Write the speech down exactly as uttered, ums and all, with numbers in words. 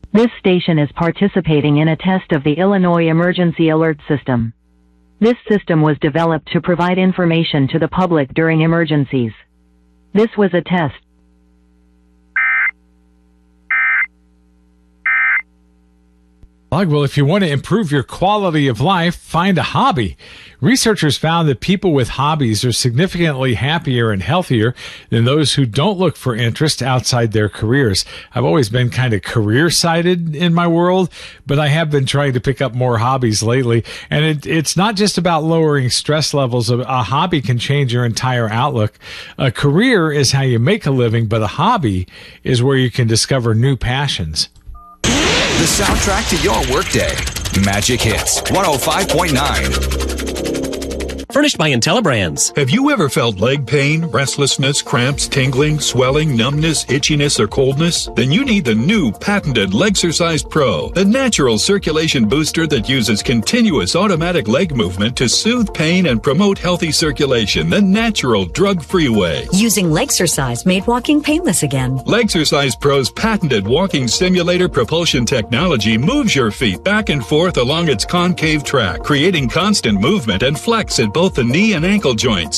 This station is participating in a test of the Illinois Emergency Alert System. This system was developed to provide information to the public during emergencies. This was a test. Well, if you want to improve your quality of life, find a hobby. Researchers found that people with hobbies are significantly happier and healthier than those who don't look for interest outside their careers. I've always been kind of career-sided in my world, but I have been trying to pick up more hobbies lately. And it, it's not just about lowering stress levels. A, a hobby can change your entire outlook. A career is how you make a living, but a hobby is where you can discover new passions. The soundtrack to your workday. Magic Hits one oh five point nine. Furnished by IntelliBrands. Have you ever felt leg pain, restlessness, cramps, tingling, swelling, numbness, itchiness, or coldness? Then you need the new patented Legsercise Pro, the natural circulation booster that uses continuous automatic leg movement to soothe pain and promote healthy circulation the natural, drug-free way. Using Legsercise made walking painless again. Legsercise Pro's patented walking simulator propulsion technology moves your feet back and forth along its concave track, creating constant movement and flex at both the knee and ankle joints.